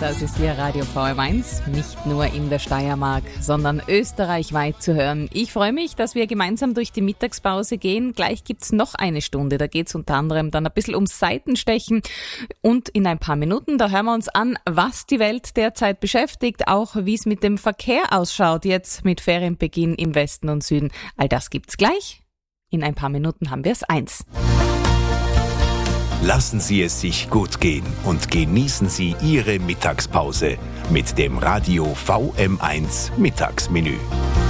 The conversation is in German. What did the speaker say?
Das ist Ihr Radio VM1, nicht nur in der Steiermark, sondern österreichweit zu hören. Ich freue mich, dass wir gemeinsam durch die Mittagspause gehen. Gleich gibt's noch eine Stunde, da geht's unter anderem dann ein bisschen ums Seitenstechen. Und in ein paar Minuten, da hören wir uns an, was die Welt derzeit beschäftigt, auch wie es mit dem Verkehr ausschaut, jetzt mit Ferienbeginn im Westen und Süden. All das gibt's gleich. In ein paar Minuten haben wir es 1. Lassen Sie es sich gut gehen und genießen Sie Ihre Mittagspause mit dem Radio VM1 Mittagsmenü.